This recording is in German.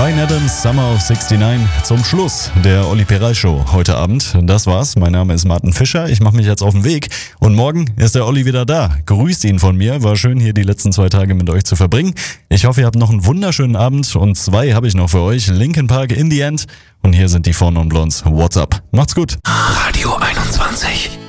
Bryan Adams, Summer of 69, zum Schluss der Olli Peral Show heute Abend. Das war's. Mein Name ist Martin Fischer. Ich mache mich jetzt auf den Weg und morgen ist der Olli wieder da. Grüßt ihn von mir. War schön, hier die letzten 2 Tage mit euch zu verbringen. Ich hoffe, ihr habt noch einen wunderschönen Abend und 2 habe ich noch für euch. Linkin Park, In the End. Und hier sind die Four Non Blondes. What's up? Macht's gut. Radio 21.